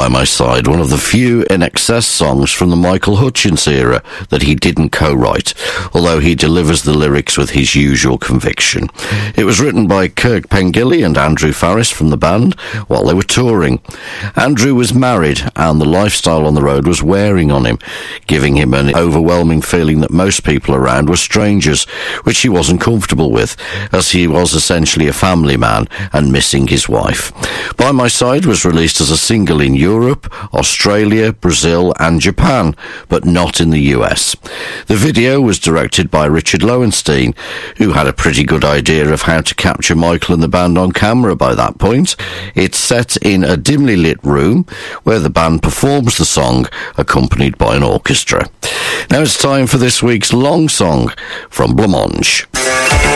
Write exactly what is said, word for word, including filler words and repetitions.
By My Side, one of the few I N X S songs from the Michael Hutchence era that he didn't co-write, although he delivers the lyrics with his usual conviction. It was written by Kirk Pengilly and Andrew Farris from the band while they were touring. Andrew was married and the lifestyle on the road was wearing on him, giving him an overwhelming feeling that most people around were strangers, which he wasn't comfortable with, as he was essentially a family man and missing his wife. By My Side was released as a single in Europe, Australia, Brazil and Japan, but not in the U S. The video was directed by Richard Lowenstein, who had a pretty good idea of how to capture Michael and the band on camera by that point. It's set in a dimly lit room where the band performs the song accompanied by an orchestra. Now it's time for this week's long song from Blancmange.